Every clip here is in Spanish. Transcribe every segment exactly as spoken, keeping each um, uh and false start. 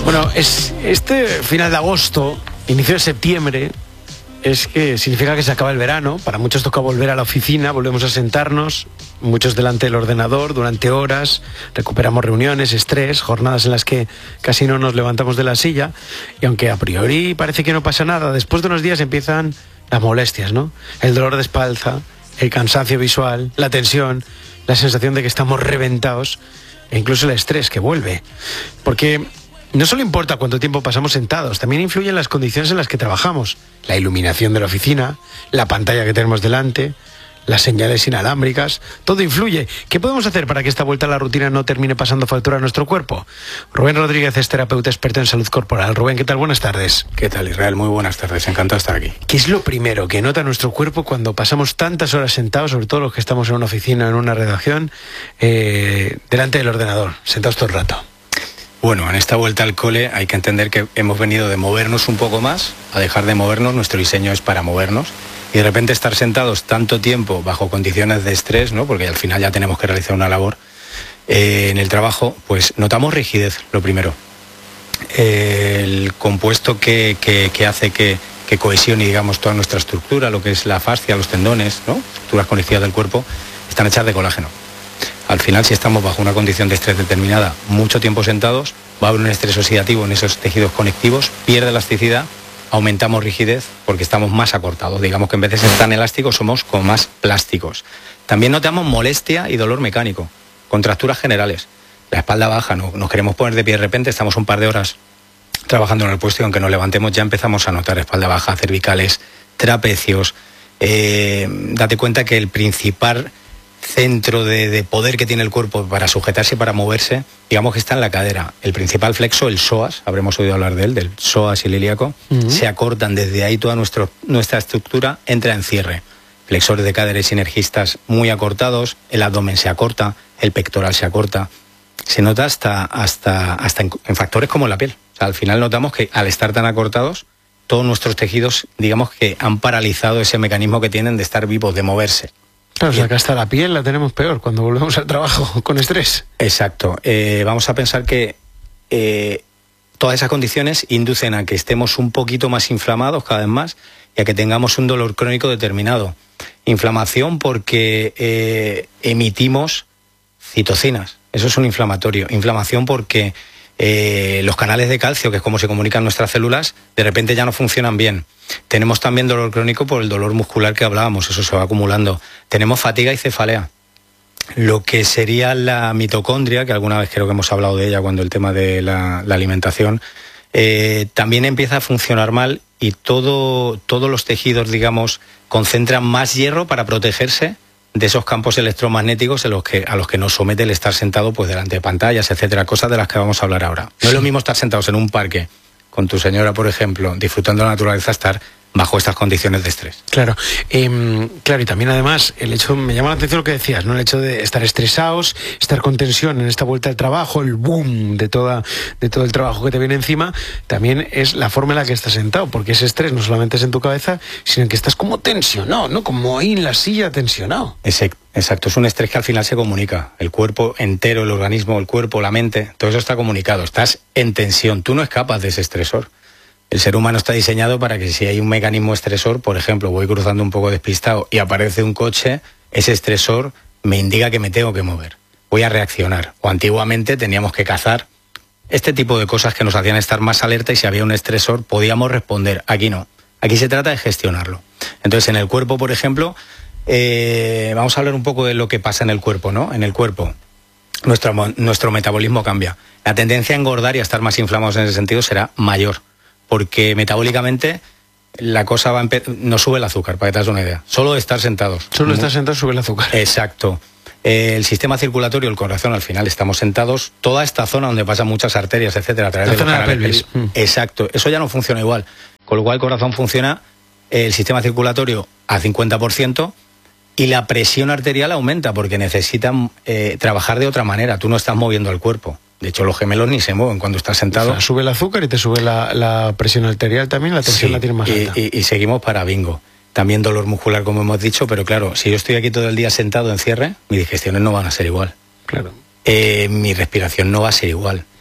Bueno, es este final de agosto, inicio de septiembre, es que significa que se acaba el verano. Para muchos toca volver a la oficina, volvemos a sentarnos, muchos delante del ordenador durante horas, recuperamos reuniones, estrés, jornadas en las que casi no nos levantamos de la silla, y aunque a priori parece que no pasa nada, después de unos días empiezan las molestias, ¿no? El dolor de espalda, el cansancio visual, la tensión, la sensación de que estamos reventados, e incluso el estrés que vuelve. Porque no solo importa cuánto tiempo pasamos sentados, también influyen las condiciones en las que trabajamos. La iluminación de la oficina, la pantalla que tenemos delante, las señales inalámbricas, todo influye. ¿Qué podemos hacer para que esta vuelta a la rutina no termine pasando factura a nuestro cuerpo? Rubén Rodríguez es terapeuta experto en salud corporal. Rubén, ¿qué tal? Buenas tardes. ¿Qué tal, Israel? Muy buenas tardes, encantado de estar aquí. ¿Qué es lo primero que nota nuestro cuerpo cuando pasamos tantas horas sentados, sobre todo los que estamos en una oficina, en una redacción, eh, delante del ordenador, sentados todo el rato? Bueno, en esta vuelta al cole hay que entender que hemos venido de movernos un poco más a dejar de movernos. Nuestro diseño es para movernos. Y de repente estar sentados tanto tiempo bajo condiciones de estrés, ¿no? Porque al final ya tenemos que realizar una labor eh, en el trabajo, pues notamos rigidez, lo primero. Eh, el compuesto que, que, que hace que, que cohesione, digamos, toda nuestra estructura, lo que es la fascia, los tendones, ¿no? Estructuras conectivas del cuerpo, están hechas de colágeno. Al final, si estamos bajo una condición de estrés determinada, mucho tiempo sentados, va a haber un estrés oxidativo en esos tejidos conectivos, pierde elasticidad, aumentamos rigidez porque estamos más acortados. Digamos que en vez de ser tan elásticos somos como más plásticos. También notamos molestia y dolor mecánico, contracturas generales. La espalda baja, no nos queremos poner de pie de repente, estamos un par de horas trabajando en el puesto y aunque nos levantemos ya empezamos a notar espalda baja, cervicales, trapecios. Eh, date cuenta que el principal centro de, de poder que tiene el cuerpo para sujetarse y para moverse, digamos que está en la cadera. El principal flexo, el psoas, habremos oído hablar de él, del psoas ilíaco, uh-huh. Se acortan desde ahí, toda nuestro, nuestra estructura entra en cierre. Flexores de cadera y sinergistas muy acortados, el abdomen se acorta, el pectoral se acorta. Se nota hasta, hasta, hasta en, en factores como la piel. O sea, al final notamos que al estar tan acortados, todos nuestros tejidos, digamos que han paralizado ese mecanismo que tienen de estar vivos, de moverse. Claro, o sea que hasta la piel la tenemos peor cuando volvemos al trabajo con estrés. Exacto. Eh, vamos a pensar que eh, todas esas condiciones inducen a que estemos un poquito más inflamados cada vez más y a que tengamos un dolor crónico determinado. Inflamación porque eh, emitimos citocinas. Eso es un inflamatorio. Inflamación porque eh, los canales de calcio, que es como se comunican nuestras células, de repente ya no funcionan bien. Tenemos también dolor crónico por el dolor muscular que hablábamos, eso se va acumulando. Tenemos fatiga y cefalea. Lo que sería la mitocondria, que alguna vez creo que hemos hablado de ella cuando el tema de la, la alimentación, eh, también empieza a funcionar mal y todo, todos los tejidos, digamos, concentran más hierro para protegerse de esos campos electromagnéticos en los que, a los que nos somete el estar sentado pues delante de pantallas, etcétera, cosas de las que vamos a hablar ahora. No es lo mismo estar sentados en un parque con tu señora, por ejemplo, disfrutando de la naturaleza, estar bajo estas condiciones de estrés. Claro, eh, claro, y también además el hecho, me llama la atención lo que decías, ¿no? El hecho de estar estresados, estar con tensión en esta vuelta al trabajo, el boom de toda, de todo el trabajo que te viene encima, también es la forma en la que estás sentado, porque ese estrés no solamente es en tu cabeza, sino que estás como tensionado, ¿no? Como ahí en la silla tensionado. Exacto, es un estrés que al final se comunica. El cuerpo entero, el organismo, el cuerpo, la mente, todo eso está comunicado. Estás en tensión, tú no escapas de ese estresor. El ser humano está diseñado para que si hay un mecanismo estresor, por ejemplo, voy cruzando un poco despistado y aparece un coche, ese estresor me indica que me tengo que mover, voy a reaccionar. O antiguamente teníamos que cazar, este tipo de cosas que nos hacían estar más alerta y si había un estresor podíamos responder. Aquí no, aquí se trata de gestionarlo. Entonces en el cuerpo, por ejemplo, eh, vamos a hablar un poco de lo que pasa en el cuerpo, ¿no? En el cuerpo nuestro, nuestro metabolismo cambia. La tendencia a engordar y a estar más inflamados en ese sentido será mayor. Porque metabólicamente la cosa va a no sube el azúcar, para que te das una idea. Solo de estar sentados. Solo de estar sentados sube el azúcar. Exacto. Eh, el sistema circulatorio, el corazón, al final estamos sentados, toda esta zona donde pasan muchas arterias, etcétera, a través de los canales de pelvis. Mm. Exacto. Eso ya no funciona igual. Con lo cual el corazón funciona, el sistema circulatorio a cincuenta por ciento y la presión arterial aumenta porque necesitan eh, trabajar de otra manera. Tú no estás moviendo el cuerpo. De hecho, los gemelos ni se mueven cuando estás sentado. O sea, sube el azúcar y te sube la, la presión arterial también, la tensión sí, la tienes más alta. Y, y, y seguimos para bingo. También dolor muscular, como hemos dicho, pero claro, si yo estoy aquí todo el día sentado en cierre, mis digestiones no van a ser igual. Claro. Eh, mi respiración no va a ser igual.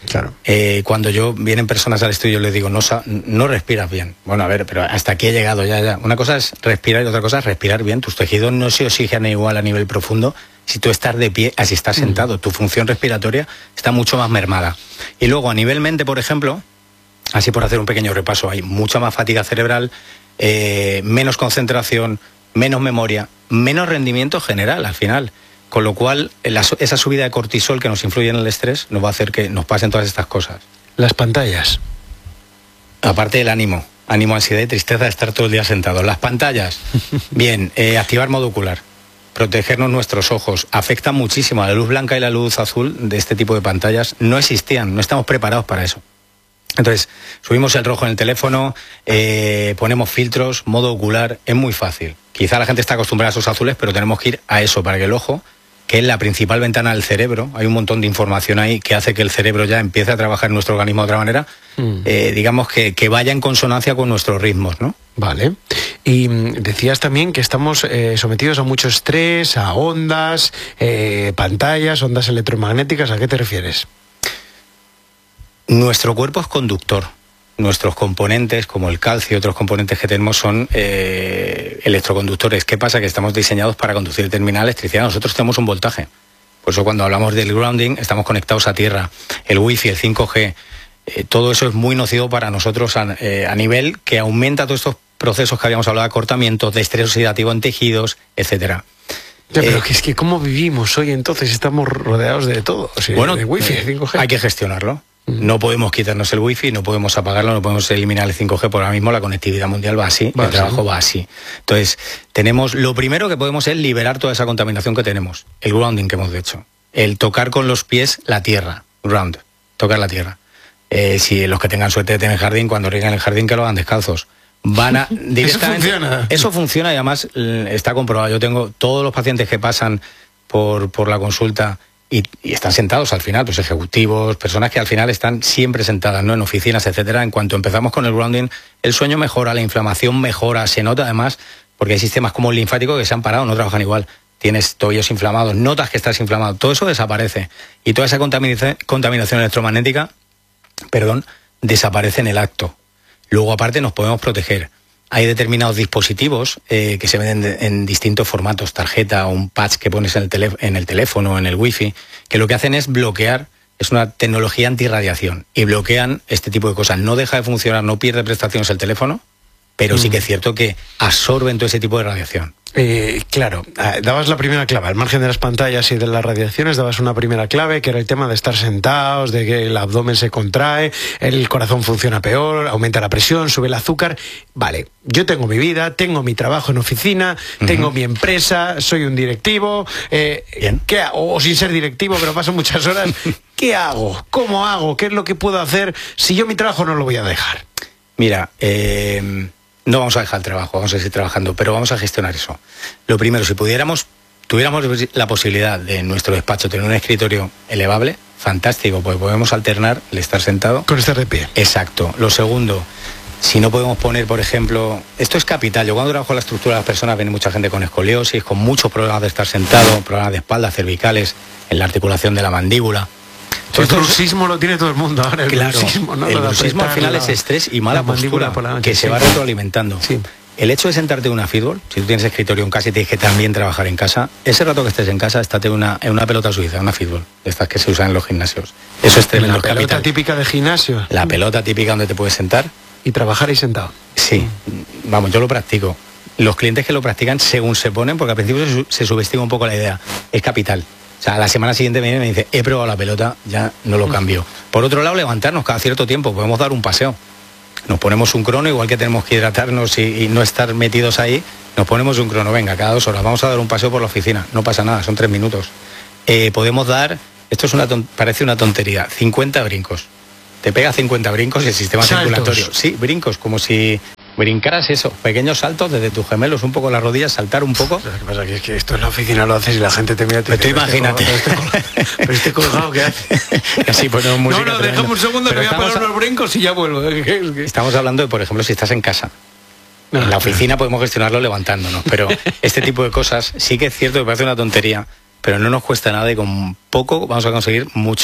Claro. Eh, cuando yo vienen personas al estudio, les digo, no, no respiras bien. Bueno, a ver, pero hasta aquí he llegado ya, ya. Una cosa es respirar y otra cosa es respirar bien. Tus tejidos no se oxigenan igual a nivel profundo si tú estás de pie, así estás sentado. Mm. Tu función respiratoria está mucho más mermada. Y luego, a nivel mente, por ejemplo, así por hacer un pequeño repaso, hay mucha más fatiga cerebral, eh, menos concentración, menos memoria, menos rendimiento general al final. Con lo cual, la, esa subida de cortisol que nos influye en el estrés nos va a hacer que nos pasen todas estas cosas. Las pantallas. Aparte del ánimo, ánimo, ansiedad y tristeza de estar todo el día sentado. Las pantallas, bien, eh, activar modo ocular, protegernos nuestros ojos. Afecta muchísimo. La luz blanca y la luz azul de este tipo de pantallas no existían, no estamos preparados para eso. Entonces, subimos el rojo en el teléfono, eh, ponemos filtros, modo ocular, es muy fácil. Quizá la gente está acostumbrada a esos azules, pero tenemos que ir a eso para que el ojo, que es la principal ventana del cerebro, hay un montón de información ahí que hace que el cerebro ya empiece a trabajar en nuestro organismo de otra manera, mm. eh, digamos que, que vaya en consonancia con nuestros ritmos, ¿no? Vale. Y decías también que estamos eh, sometidos a mucho estrés, a ondas, eh, pantallas, ondas electromagnéticas. ¿A qué te refieres? Nuestro cuerpo es conductor. Nuestros componentes, como el calcio y otros componentes que tenemos, son eh, electroconductores. ¿Qué pasa? Que estamos diseñados para conducir determinada electricidad. Nosotros tenemos un voltaje. Por eso cuando hablamos del grounding, estamos conectados a tierra. El wifi, el cinco G, eh, todo eso es muy nocivo para nosotros a, eh, a nivel que aumenta todos estos procesos que habíamos hablado de acortamiento, de estrés oxidativo en tejidos, etcétera. Ya, pero eh, que es que ¿cómo vivimos hoy entonces? Estamos rodeados de todo. O sea, bueno, de wifi, eh, cinco G. Hay que gestionarlo. No podemos quitarnos el wifi, no podemos apagarlo, no podemos eliminar el cinco G, por ahora mismo la conectividad mundial va así, va el así. trabajo va así. Entonces, tenemos, lo primero que podemos es liberar toda esa contaminación que tenemos, el grounding que hemos hecho, el tocar con los pies la tierra, ground, tocar la tierra. Eh, si los que tengan suerte de tener jardín, cuando rieguen el jardín que lo hagan descalzos. Van a directamente. Eso funciona. Eso funciona y además está comprobado. Yo tengo todos los pacientes que pasan por, por la consulta. Y, y están sentados al final, pues ejecutivos, personas que al final están siempre sentadas, ¿no? En oficinas, etcétera. En cuanto empezamos con el grounding, el sueño mejora, la inflamación mejora, se nota además, porque hay sistemas como el linfático que se han parado, no trabajan igual. Tienes tobillos inflamados, notas que estás inflamado, todo eso desaparece. Y toda esa contaminación, contaminación electromagnética, perdón, desaparece en el acto. Luego, aparte, nos podemos proteger. Hay determinados dispositivos eh, que se venden en distintos formatos, tarjeta o un patch que pones en el, telé en el teléfono, en el wifi, que lo que hacen es bloquear, es una tecnología antirradiación, y bloquean este tipo de cosas. No deja de funcionar, no pierde prestaciones el teléfono, pero mm. sí que es cierto que absorben todo ese tipo de radiación. Eh, claro, dabas la primera clave, al margen de las pantallas y de las radiaciones, dabas una primera clave, que era el tema de estar sentados, de que el abdomen se contrae, el corazón funciona peor, aumenta la presión, sube el azúcar. Vale, yo tengo mi vida, tengo mi trabajo en oficina, uh-huh. tengo mi empresa, soy un directivo, eh, Bien. ¿qué hago? O sin ser directivo, pero paso muchas horas. ¿Qué hago? ¿Cómo hago? ¿Qué es lo que puedo hacer si yo mi trabajo no lo voy a dejar? Mira, eh... no vamos a dejar el trabajo, vamos a seguir trabajando, pero vamos a gestionar eso. Lo primero, si pudiéramos, tuviéramos la posibilidad de en nuestro despacho tener un escritorio elevable, fantástico, porque podemos alternar el estar sentado. Con estar de pie. Exacto. Lo segundo, si no podemos poner, por ejemplo, esto es capital. Yo cuando trabajo la estructura de las personas, viene mucha gente con escoliosis, con muchos problemas de estar sentado, problemas de espalda, cervicales, en la articulación de la mandíbula. El bruxismo lo tiene todo el mundo ahora. El claro, bruxismo, ¿no? el bruxismo al final la, es estrés y mala postura por la noche, que sí. se va retroalimentando. Sí. El hecho de sentarte en una fútbol, si tú tienes escritorio en casa y tienes que también trabajar en casa, ese rato que estés en casa, estate una, en una pelota suiza, una fútbol, de estas que se usan en los gimnasios. Eso es tremendo. La pelota capital. típica de gimnasio. La pelota típica donde te puedes sentar. Y trabajar ahí sentado. Sí, vamos, yo lo practico. Los clientes que lo practican según se ponen, porque al principio se, se subestima un poco la idea, es capital. O sea, la semana siguiente me viene y me dice, he probado la pelota, ya no lo cambio. Por otro lado, levantarnos cada cierto tiempo, podemos dar un paseo. Nos ponemos un crono, igual que tenemos que hidratarnos y, y no estar metidos ahí, nos ponemos un crono, venga, cada dos horas, vamos a dar un paseo por la oficina, no pasa nada, son tres minutos. Eh, podemos dar, esto es una parece una tontería, cincuenta brincos. Te pega cincuenta brincos y el sistema Saltos. circulatorio. Sí, brincos, como si brincaras eso, pequeños saltos desde tus gemelos, un poco las rodillas, saltar un poco. Lo que pasa es que esto en la oficina lo haces y la gente te mira y te dice, imagínate. Pero este colgado que hace. Así ponemos música. No, no, déjame un segundo que voy a parar los brincos y ya vuelvo. Estamos hablando de, por ejemplo, si estás en casa. No, en la oficina no. podemos gestionarlo levantándonos, pero este tipo de cosas sí que es cierto que parece una tontería, pero no nos cuesta nada y con poco vamos a conseguir mucho.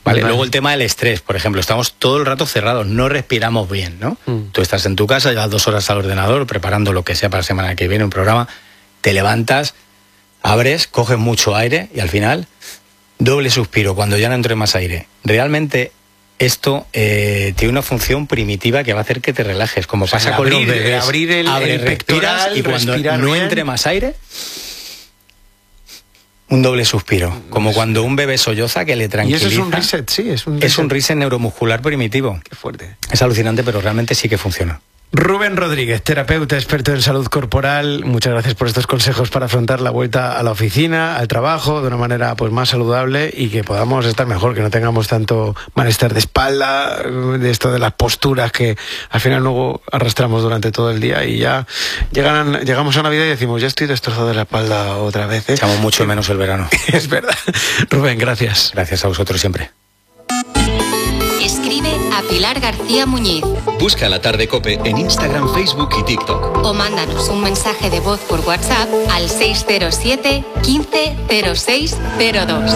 Vale, vale. Luego el tema del estrés, por ejemplo, estamos todo el rato cerrados, no respiramos bien, ¿no? Mm. Tú estás en tu casa, llevas dos horas al ordenador preparando lo que sea para la semana que viene, un programa, te levantas, abres, coges mucho aire y al final, doble suspiro, cuando ya no entre más aire. Realmente esto eh, tiene una función primitiva que va a hacer que te relajes, como o sea, pasa con abrir, los bebés. Abrir el, Abres, el pectoral, respiras y cuando no bien. entre más aire, un doble suspiro, como cuando un bebé solloza que le tranquiliza. Y eso es un reset, sí, es un reset. Es un reset neuromuscular primitivo. Qué fuerte. Es alucinante, pero realmente sí que funciona. Rubén Rodríguez, terapeuta, experto en salud corporal, muchas gracias por estos consejos para afrontar la vuelta a la oficina, al trabajo, de una manera pues más saludable y que podamos estar mejor, que no tengamos tanto malestar de espalda, de esto de las posturas que al final luego arrastramos durante todo el día y ya llegan, llegamos a Navidad y decimos, ya estoy destrozado de la espalda otra vez. ¿eh? Echamos mucho sí. menos el verano. Es verdad. Rubén, gracias. Gracias a vosotros siempre. Escribe a Pilar García Muñiz. Busca La Tarde COPE en Instagram, Facebook y TikTok. O mándanos un mensaje de voz por WhatsApp al seis cero siete, quince, cero seis cero dos.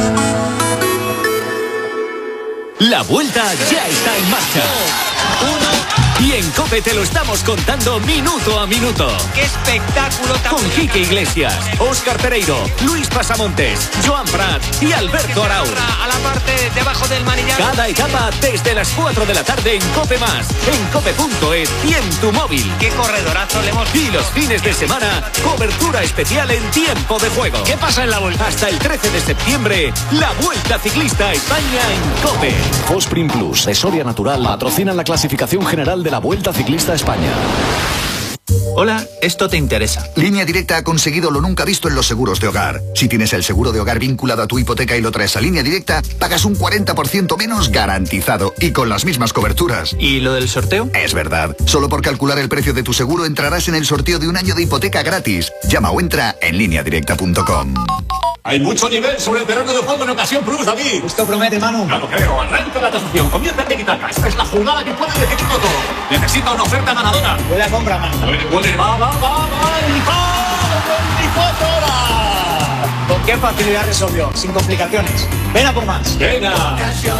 La vuelta ya está en marcha. Uno. Y en COPE te lo estamos contando minuto a minuto. ¡Qué espectáculo! Con Quique Iglesias, Óscar Pereiro, Luis Pasamontes, Joan Prat y Alberto Arau. A la parte debajo del manillar. Cada etapa desde las cuatro de la tarde en COPE Más, en cope punto es y en tu móvil. ¡Qué corredorazo le hemos visto! Y los fines de semana, cobertura especial en tiempo de juego. ¿Qué pasa en la vuelta? Hasta el trece de septiembre, la Vuelta Ciclista a España en COPE. Fosprin Plus, de Soria Natural, patrocinan la clasificación general de la Vuelta Ciclista a España. Hola, esto te interesa. Línea Directa ha conseguido lo nunca visto en los seguros de hogar. Si tienes el seguro de hogar vinculado a tu hipoteca y lo traes a Línea Directa, pagas un cuarenta por ciento menos garantizado y con las mismas coberturas. ¿Y lo del sorteo? Es verdad. Solo por calcular el precio de tu seguro entrarás en el sorteo de un año de hipoteca gratis. Llama o entra en línea directa punto com. Hay mucho nivel sobre el terreno de juego en ocasión Plus, David. Esto promete, Manu. Ya lo creo. Arranca la tasación. Comienza el Tiki-Taka. Esta es la jugada que puede decidirlo todo. Necesita una oferta ganadora. Buena compra, Manu. Puede, puede. Va, va, va, va. Y va. veinticuatro horas. ¿Con qué facilidad resolvió? Sin complicaciones. Ven a por más. Venga.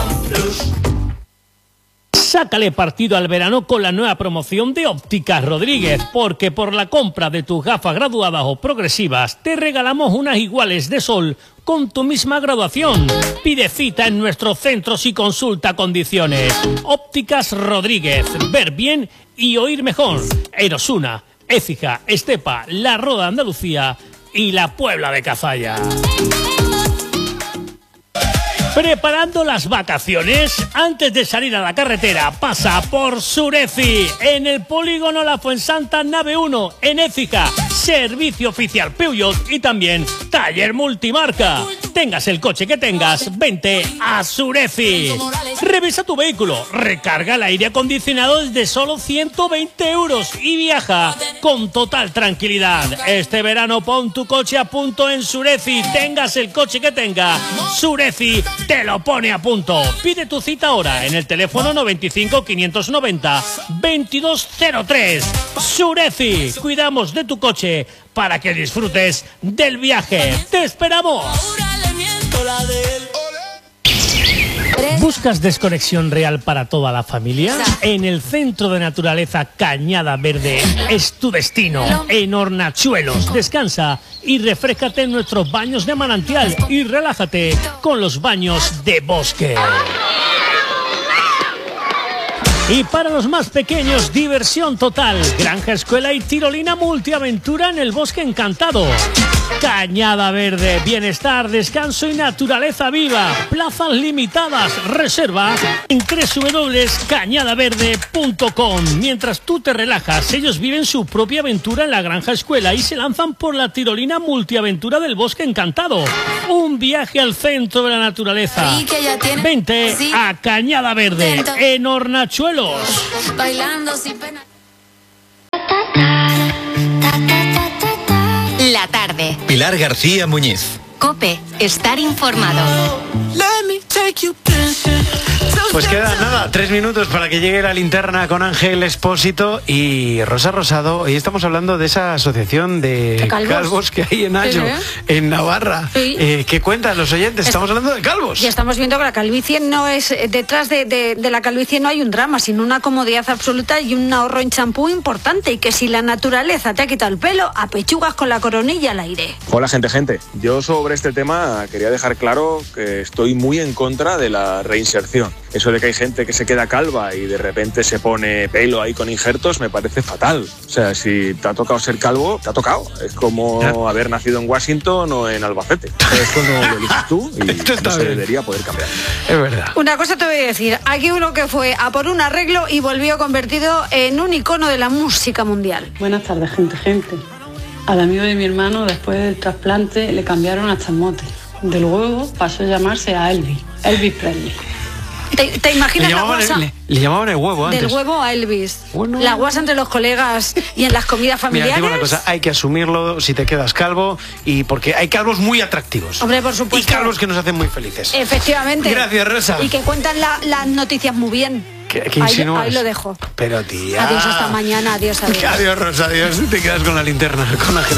Sácale partido al verano con la nueva promoción de Ópticas Rodríguez, porque por la compra de tus gafas graduadas o progresivas te regalamos unas iguales de sol con tu misma graduación. Pide cita en nuestros centros y consulta condiciones. Ópticas Rodríguez, ver bien y oír mejor. Erosuna, Écija, Estepa, La Roda Andalucía y la Puebla de Cazalla. Preparando las vacaciones, antes de salir a la carretera, pasa por Sureci, en el polígono La Fuensanta Nave uno, en Écija, servicio oficial Peugeot y también taller multimarca. Tengas el coche que tengas, vente a Sureci. Revisa tu vehículo, recarga el aire acondicionado desde solo ciento veinte euros y viaja con total tranquilidad. Este verano pon tu coche a punto en Sureci, tengas el coche que tenga, Sureci te lo pone a punto. Pide tu cita ahora en el teléfono noventa y cinco, quinientos noventa, veintidós cero tres. Sureci, cuidamos de tu coche para que disfrutes del viaje. ¡Te esperamos! ¿Buscas desconexión real para toda la familia? En el Centro de Naturaleza Cañada Verde es tu destino. En Hornachuelos, descansa y refréscate en nuestros baños de manantial y relájate con los baños de bosque. Y para los más pequeños, diversión total. Granja, escuela y tirolina multiaventura en el Bosque Encantado. Cañada Verde, bienestar, descanso y naturaleza viva. Plazas limitadas, reserva en doble u doble u doble u punto cañada verde punto com. Mientras tú te relajas, ellos viven su propia aventura en la Granja Escuela y se lanzan por la tirolina multiaventura del Bosque Encantado. Un viaje al centro de la naturaleza. Vente a Cañada Verde, en Hornachuelos. Bailando sin pena. La tarde. Pilar García Muñiz. COPE, estar informado. Let me take you dancing to Pues queda nada, tres minutos para que llegue la linterna con Ángel Expósito y Rosa Rosado. Hoy estamos hablando de esa asociación de, de calvos. calvos que hay en Ayo, sí, ¿eh? en Navarra. Sí. Eh, ¿Qué cuentan los oyentes? Estamos hablando de calvos. Y estamos viendo que la calvicie no es, detrás de, de, de la calvicie no hay un drama, sino una comodidad absoluta y un ahorro en champú importante. Y que si la naturaleza te ha quitado el pelo, apechugas con la coronilla al aire. Hola gente, gente. Yo sobre este tema quería dejar claro que estoy muy en contra de la reinserción. Eso de que hay gente que se queda calva y de repente se pone pelo ahí con injertos me parece fatal. O sea, si te ha tocado ser calvo, te ha tocado. Es como ¿Ya? haber nacido en Washington o en Albacete. Esto no lo eliges tú y no se debería poder cambiar. Es verdad. Una cosa te voy a decir. Aquí uno que fue a por un arreglo y volvió convertido en un icono de la música mundial. Buenas tardes, gente, gente. Al amigo de mi hermano, después del trasplante, le cambiaron hasta el mote. Del huevo pasó a llamarse a Elvis, Elvis Presley. ¿Te, te imaginas la guasa? Le, le llamaban el huevo antes. Del huevo a Elvis. Bueno. La guasa entre los colegas y en las comidas familiares. Mira, digo una cosa, hay que asumirlo si te quedas calvo y porque hay calvos muy atractivos. Hombre, por supuesto. Y calvos que nos hacen muy felices. Efectivamente. Gracias, Rosa. Y que cuentan la, las noticias muy bien. ¿Qué, qué ahí, ahí lo dejo. Pero tía. Adiós hasta mañana, adiós, adiós. Adiós, Rosa, adiós. Te quedas con la linterna, con Ángel.